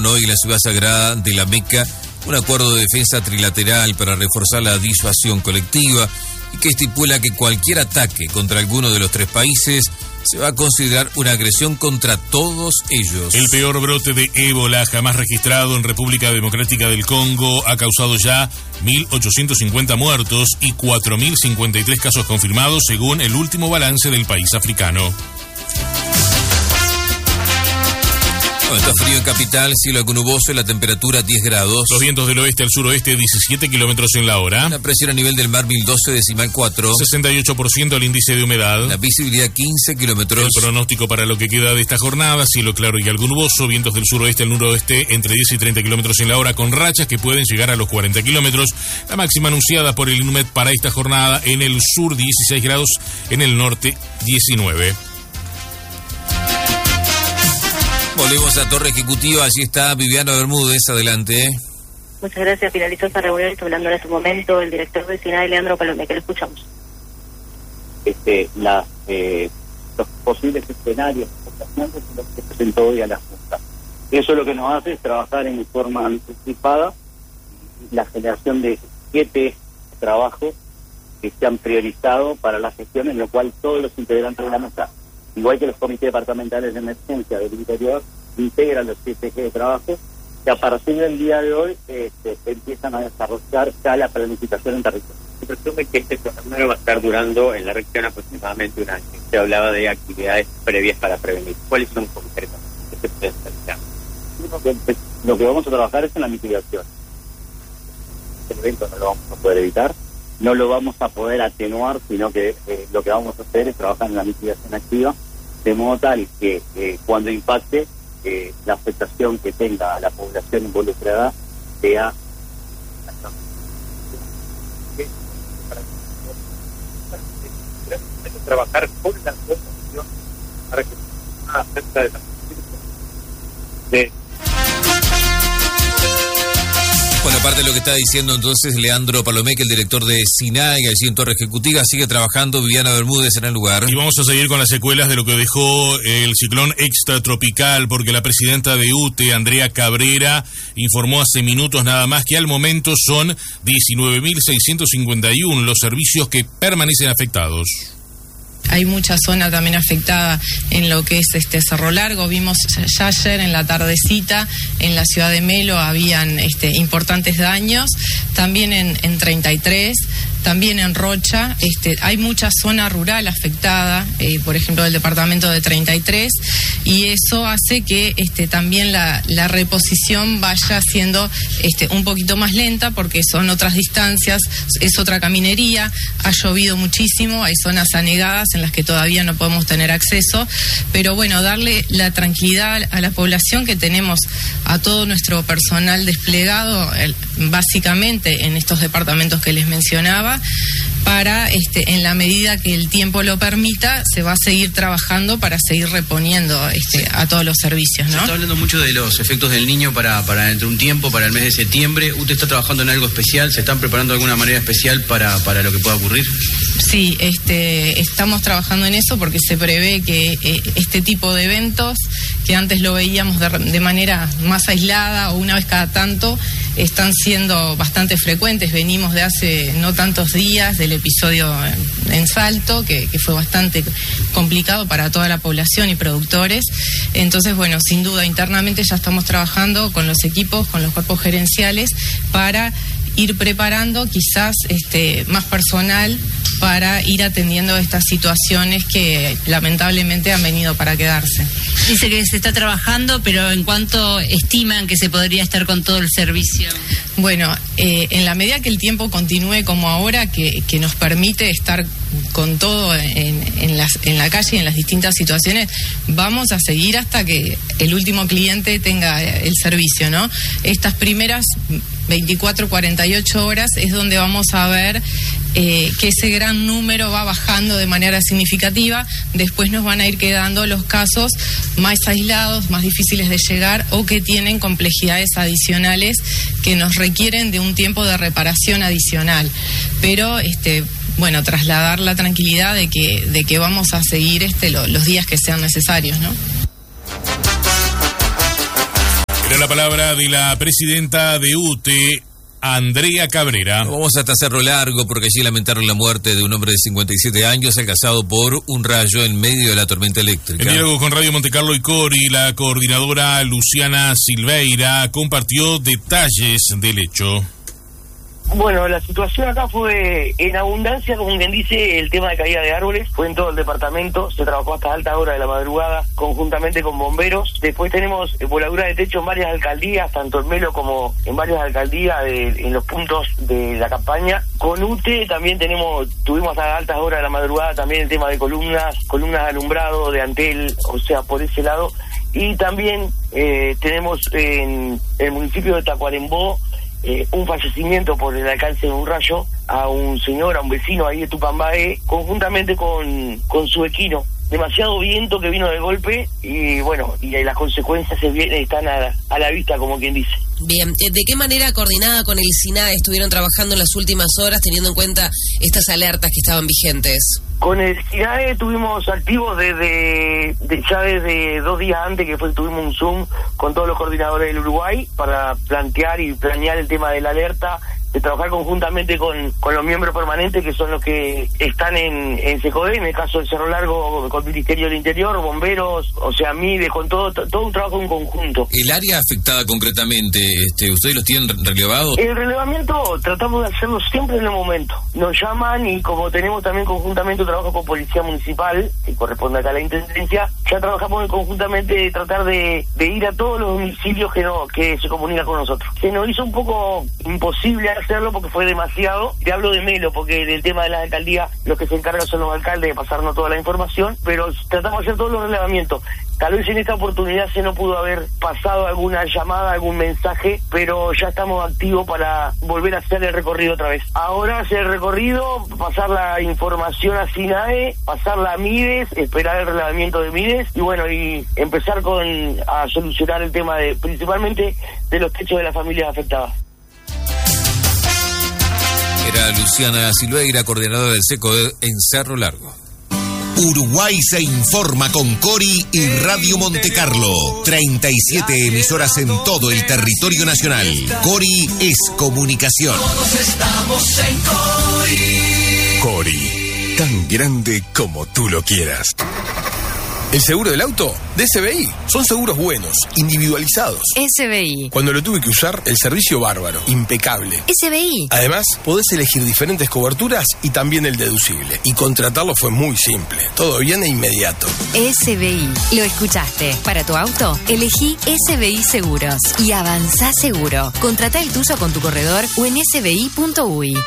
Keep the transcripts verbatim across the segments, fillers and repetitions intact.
Hoy la ciudad sagrada de la Meca, un acuerdo de defensa trilateral para reforzar la disuasión colectiva y que estipula que cualquier ataque contra alguno de los tres países se va a considerar una agresión contra todos ellos. El peor brote de ébola jamás registrado en República Democrática del Congo ha causado ya mil ochocientos cincuenta muertos y cuatro mil cincuenta y tres casos confirmados según el último balance del país africano. Bueno, está frío en capital, cielo con nuboso, la temperatura diez grados. Los vientos del oeste al suroeste diecisiete kilómetros en la hora. La presión a nivel del mar mil doce decimal cuatro. sesenta y ocho por ciento el índice de humedad. La visibilidad quince kilómetros. El pronóstico para lo que queda de esta jornada, cielo claro y algo nuboso, vientos del suroeste al noroeste entre diez y treinta kilómetros en la hora con rachas que pueden llegar a los cuarenta kilómetros. La máxima anunciada por el INUMED para esta jornada en el sur dieciséis grados, en el norte diecinueve. Volvemos a Torre Ejecutiva, allí está Viviana Bermúdez, adelante. Muchas gracias, finalizó esta reunión, está hablando en este momento el director de SINAE, Leandro Palomé, que lo escuchamos. Este, las, eh, los posibles escenarios son los que presentó hoy a la Junta. Eso lo que nos hace es trabajar en forma anticipada la generación de siete trabajos que se han priorizado para la gestión, en lo cual todos los integrantes de la mesa, igual que los comités departamentales de emergencia del interior, integran los siete ejes de trabajo, que a partir del día de hoy este, empiezan a desarrollar ya la planificación en territorio. Se presume que este torneo va a estar durando en la región aproximadamente un año. Se hablaba de actividades previas para prevenir. ¿Cuáles son concretas? ¿Qué se pueden realizar? Lo que, lo que vamos a trabajar es en la mitigación. Este evento no lo vamos a poder evitar, no lo vamos a poder atenuar, sino que eh, lo que vamos a hacer es trabajar en la mitigación activa, de modo tal que eh, cuando impacte, eh, la afectación que tenga a la población involucrada sea trabajar con la población para que se afecte de la de Bueno, aparte de lo que está diciendo entonces Leandro Palomé, que el director de SINAE, allí en Torre Ejecutiva, sigue trabajando, Viviana Bermúdez en el lugar. Y vamos a seguir con las secuelas de lo que dejó el ciclón extratropical, porque la presidenta de U T E, Andrea Cabrera, informó hace minutos nada más que al momento son diecinueve mil seiscientos cincuenta y uno los servicios que permanecen afectados. Hay mucha zona también afectada en lo que es este Cerro Largo. Vimos ya ayer en la tardecita en la ciudad de Melo habían este, importantes daños, también en, en treinta y tres, también en Rocha. Este, hay mucha zona rural afectada, eh, por ejemplo del departamento de treinta y tres, y eso hace que este, también la, la reposición vaya siendo este, un poquito más lenta porque son otras distancias, es otra caminería, ha llovido muchísimo, hay zonas anegadas en las que todavía no podemos tener acceso, pero bueno, darle la tranquilidad a la población que tenemos a todo nuestro personal desplegado, el, básicamente en estos departamentos que les mencionaba, para, este, en la medida que el tiempo lo permita, se va a seguir trabajando para seguir reponiendo este, a todos los servicios, ¿no? Se está hablando mucho de los efectos del niño para, para dentro de un tiempo, para el mes de septiembre. ¿Usted está trabajando en algo especial? ¿Se están preparando de alguna manera especial para, para lo que pueda ocurrir? Sí, este, estamos trabajando en eso porque se prevé que eh, este tipo de eventos, que antes lo veíamos de, de manera más aislada o una vez cada tanto, están siendo bastante frecuentes. Venimos de hace no tantos días del episodio en, en Salto, que, que fue bastante complicado para toda la población y productores. Entonces, bueno, sin duda, internamente ya estamos trabajando con los equipos, con los cuerpos gerenciales, para ir preparando quizás este, más personal para ir atendiendo estas situaciones que lamentablemente han venido para quedarse. Dice que se está trabajando, pero ¿en cuánto estiman que se podría estar con todo el servicio? Bueno, eh, en la medida que el tiempo continúe como ahora, que, que nos permite estar con todo en, en, las, en la calle y en las distintas situaciones, vamos a seguir hasta que el último cliente tenga el servicio, ¿no? Estas primeras veinticuatro, cuarenta y ocho horas es donde vamos a ver eh, que ese gran número va bajando de manera significativa. Después nos van a ir quedando los casos más aislados, más difíciles de llegar o que tienen complejidades adicionales que nos requieren de un tiempo de reparación adicional. Pero este bueno, trasladar la tranquilidad de que de que vamos a seguir este lo, los días que sean necesarios, ¿no? Era la palabra de la presidenta de U T E, Andrea Cabrera. Vamos hasta Cerro Largo porque allí lamentaron la muerte de un hombre de cincuenta y siete años alcanzado por un rayo en medio de la tormenta eléctrica. En diálogo con Radio Montecarlo y Cori, la coordinadora Luciana Silveira compartió detalles del hecho. Bueno, la situación acá fue en abundancia, como quien dice, el tema de caída de árboles, fue en todo el departamento, se trabajó hasta alta hora de la madrugada, conjuntamente con bomberos. Después tenemos voladura de techo en varias alcaldías, tanto en Melo como en varias alcaldías, de, en los puntos de la campaña. Con U T E también tenemos, tuvimos hasta altas horas de la madrugada también el tema de columnas, columnas de alumbrado, de antel, o sea, por ese lado. Y también eh, tenemos en el municipio de Tacuarembó, Eh, un fallecimiento por el alcance de un rayo a un señor, a un vecino ahí de Tupambaé, conjuntamente con, con su equino. Demasiado viento que vino de golpe y bueno, y las consecuencias se vienen, están a, a la vista, como quien dice. Bien, ¿de qué manera coordinada con el SINAE estuvieron trabajando en las últimas horas, teniendo en cuenta estas alertas que estaban vigentes? Con el SINAE estuvimos activos desde de, ya desde dos días antes, que fue tuvimos un Zoom con todos los coordinadores del Uruguay para plantear y planear el tema de la alerta, de trabajar conjuntamente con, con los miembros permanentes, que son los que están en, en SECODE, en el caso del Cerro Largo, con el Ministerio del Interior, bomberos, o sea, MIDE, con todo todo un trabajo en conjunto. ¿El área afectada concretamente, este, ustedes los tienen relevados? El relevamiento tratamos de hacerlo siempre en el momento. Nos llaman y como tenemos también conjuntamente un trabajo con Policía Municipal, que corresponde acá a la Intendencia, ya trabajamos conjuntamente de tratar de, de ir a todos los domicilios que no que se comunican con nosotros. Se nos hizo un poco imposible hacerlo porque fue demasiado. Te hablo de Melo porque del tema de la alcaldía los que se encargan son los alcaldes de pasarnos toda la información, pero tratamos de hacer todos los relevamientos. Tal vez en esta oportunidad se no pudo haber pasado alguna llamada, algún mensaje, pero ya estamos activos para volver a hacer el recorrido otra vez. Ahora hacer el recorrido, pasar la información a SINAE, pasarla a MIDES, esperar el relevamiento de MIDES y bueno, y empezar con a solucionar el tema de principalmente de los techos de las familias afectadas. Era Luciana Silveira, coordinadora del SECODE en Cerro Largo. Uruguay se informa con Cori y Radio Montecarlo. treinta y siete emisoras en todo el territorio nacional. Cori es comunicación. Todos estamos en Cori. Cori, tan grande como tú lo quieras. ¿El seguro del auto? De S B I. Son seguros buenos, individualizados. S B I. Cuando lo tuve que usar, el servicio bárbaro, impecable. S B I. Además, podés elegir diferentes coberturas y también el deducible. Y contratarlo fue muy simple. Todo bien e inmediato. S B I. Lo escuchaste. Para tu auto, elegí S B I Seguros. Y avanzá seguro. Contratá el tuyo con tu corredor o en s b i punto u i.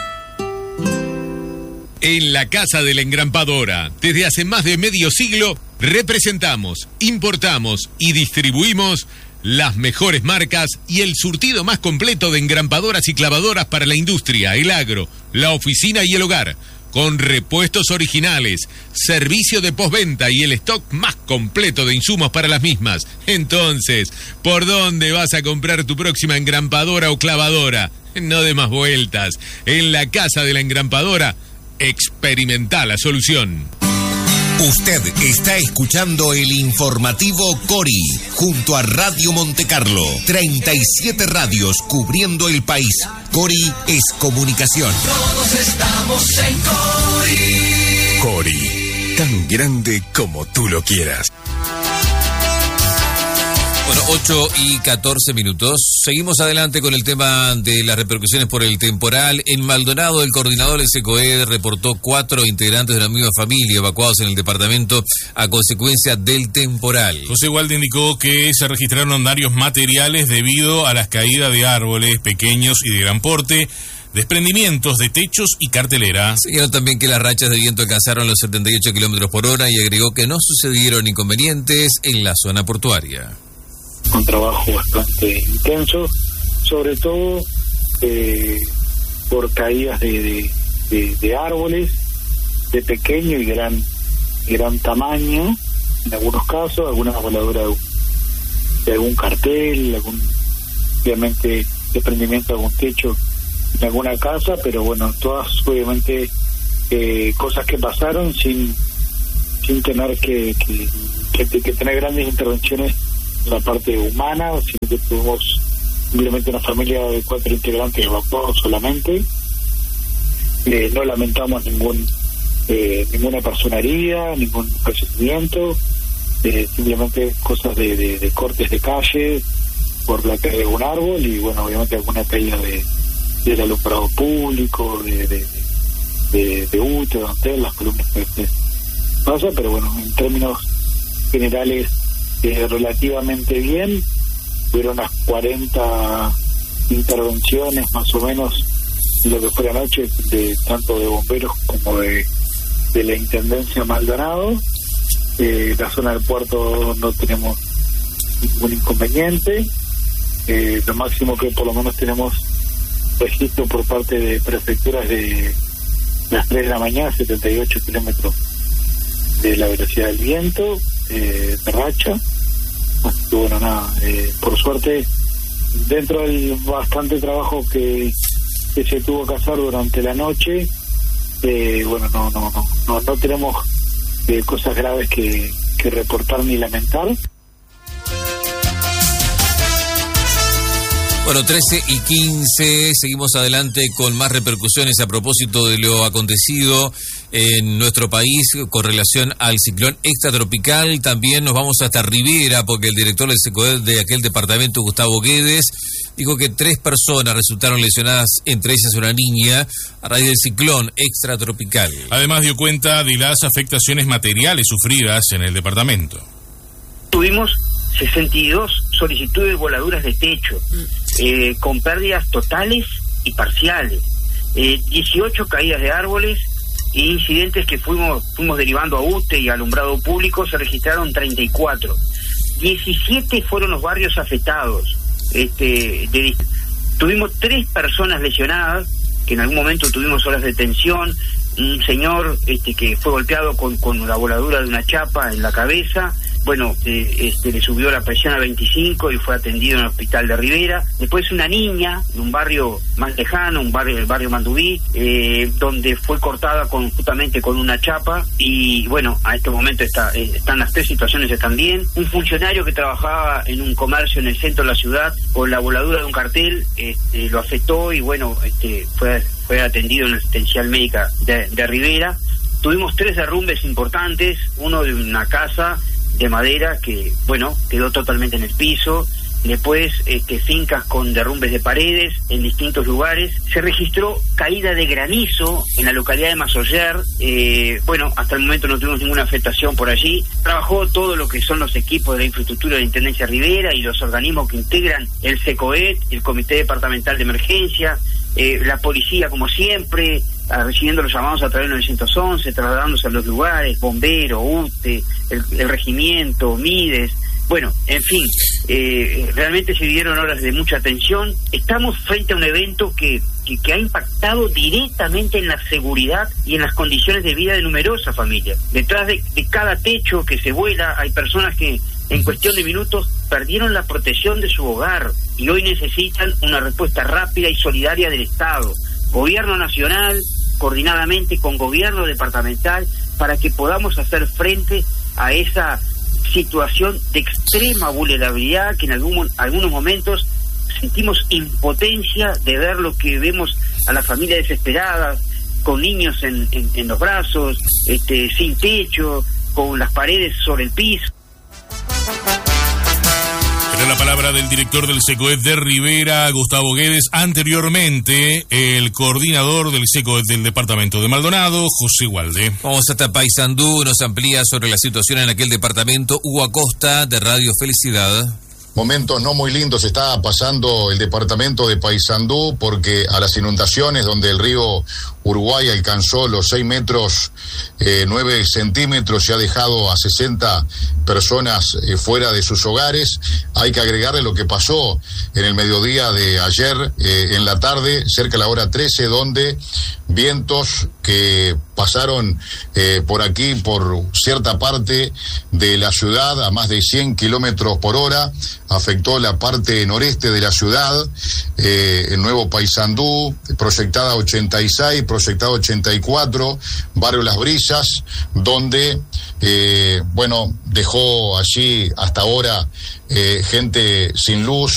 En la Casa de la Engrampadora, desde hace más de medio siglo, representamos, importamos y distribuimos las mejores marcas y el surtido más completo de engrampadoras y clavadoras para la industria, el agro, la oficina y el hogar, con repuestos originales, servicio de postventa y el stock más completo de insumos para las mismas. Entonces, ¿por dónde vas a comprar tu próxima engrampadora o clavadora? No de más vueltas. En la Casa de la Engrampadora, experimenta la solución. Usted está escuchando el informativo Cori junto a Radio Montecarlo. treinta y siete radios cubriendo el país. Cori es comunicación. Todos estamos en Cori. Cori, tan grande como tú lo quieras. Bueno, ocho y catorce minutos. Seguimos adelante con el tema de las repercusiones por el temporal. En Maldonado, el coordinador del SECOED reportó cuatro integrantes de la misma familia evacuados en el departamento a consecuencia del temporal. José Walde indicó que se registraron daños materiales debido a las caídas de árboles pequeños y de gran porte, desprendimientos de techos y cartelera. Señaló también que las rachas de viento alcanzaron los setenta y ocho kilómetros por hora y agregó que no sucedieron inconvenientes en la zona portuaria. Un trabajo bastante intenso, sobre todo eh, por caídas de, de, de, de árboles de pequeño y gran gran tamaño, en algunos casos, alguna voladura de, de algún cartel, algún obviamente desprendimiento de algún techo en alguna casa, pero bueno, todas obviamente eh, cosas que pasaron sin sin tener que, que, que, que tener grandes intervenciones la parte humana, sino que tuvimos simplemente una familia de cuatro integrantes evacuados solamente. Eh, no lamentamos ningún eh, ninguna persona herida, ningún fallecimiento, eh, simplemente cosas de, de, de cortes de calle por la caída de un árbol y bueno, obviamente alguna caída de del alumbrado público, de de, de, de U T E, de Antel, las columnas que se pasa, pero bueno, en términos generales eh, relativamente bien. Hubieron unas cuarenta intervenciones más o menos en lo que fue la noche, de tanto de bomberos como de, de la Intendencia Maldonado. Eh, la zona del puerto no tenemos ningún inconveniente. Eh, lo máximo que por lo menos tenemos registro por parte de prefecturas de las tres de la mañana, setenta y ocho kilómetros de la velocidad del viento, eh, de racha. Así que bueno, nada, eh, por suerte, dentro del bastante trabajo que, que se tuvo que hacer durante la noche, eh, bueno, no no no no, no tenemos eh, cosas graves que, que reportar ni lamentar. Bueno, trece y quince, seguimos adelante con más repercusiones a propósito de lo acontecido en nuestro país con relación al ciclón extratropical. También nos vamos hasta Rivera porque el director del SECOED de aquel departamento, Gustavo Guedes, dijo que tres personas resultaron lesionadas, entre ellas una niña, a raíz del ciclón extratropical. Además dio cuenta de las afectaciones materiales sufridas en el departamento. Tuvimos sesenta y dos solicitudes de voladuras de techo, eh, con pérdidas totales y parciales, eh, dieciocho caídas de árboles e incidentes que fuimos fuimos derivando a U T E y alumbrado público. Se registraron treinta y cuatro, diecisiete fueron los barrios afectados. Este, de, tuvimos tres personas lesionadas, que en algún momento tuvimos horas de tensión, un señor este, que fue golpeado con, con la voladura de una chapa en la cabeza. Bueno, eh, este, le subió la presión a veinticinco y fue atendido en el hospital de Rivera. Después una niña de un barrio más lejano, un barrio el barrio Mandubí, eh, donde fue cortada con, justamente con una chapa. Y bueno, a este momento está, eh, están las tres situaciones están bien. Un funcionario que trabajaba en un comercio en el centro de la ciudad, con la voladura de un cartel, este, lo afectó y bueno, este, fue, fue atendido en la asistencial médica de, de Rivera. Tuvimos tres derrumbes importantes, uno de una casa de madera que, bueno, quedó totalmente en el piso. Después, este, fincas con derrumbes de paredes en distintos lugares. Se registró caída de granizo en la localidad de Masoller. Eh, bueno, hasta el momento no tuvimos ninguna afectación por allí. Trabajó todo lo que son los equipos de la infraestructura de la Intendencia Rivera y los organismos que integran el SECOED, el Comité Departamental de Emergencia, eh, la policía, como siempre, recibiendo los llamados a través del novecientos once, trasladándose a los lugares, bomberos, U T E, el, el regimiento, Mides. Bueno, en fin, eh, realmente se vivieron horas de mucha tensión. Estamos frente a un evento que, que, que ha impactado directamente en la seguridad y en las condiciones de vida de numerosas familias. Detrás de, de cada techo que se vuela hay personas que en cuestión de minutos perdieron la protección de su hogar y hoy necesitan una respuesta rápida y solidaria del Estado, Gobierno Nacional, coordinadamente con Gobierno Departamental, para que podamos hacer frente a esa situación de extrema vulnerabilidad que en algún, algunos momentos sentimos impotencia de ver lo que vemos a las familias desesperadas, con niños en, en, en los brazos, este, sin techo, con las paredes sobre el piso. Era la palabra del director del SECOED de Rivera, Gustavo Guedes. Anteriormente, el coordinador del SECOED del departamento de Maldonado, José Gualde. Vamos hasta Paysandú, nos amplía sobre la situación en aquel departamento. Hugo Acosta, de Radio Felicidad. Momentos no muy lindos está pasando el departamento de Paysandú porque a las inundaciones donde el río Uruguay alcanzó los seis metros, eh, nueve centímetros y ha dejado a sesenta personas eh, fuera de sus hogares. Hay que agregarle lo que pasó en el mediodía de ayer, eh, en la tarde, cerca de la hora trece, donde vientos que pasaron eh, por aquí, por cierta parte de la ciudad, a más de cien kilómetros por hora, afectó la parte noreste de la ciudad, eh, el Nuevo Paysandú, proyectada ochenta y seis, proyectado ochenta y cuatro, barrio Las Brisas, donde, eh, bueno, dejó allí hasta ahora eh, gente sin luz,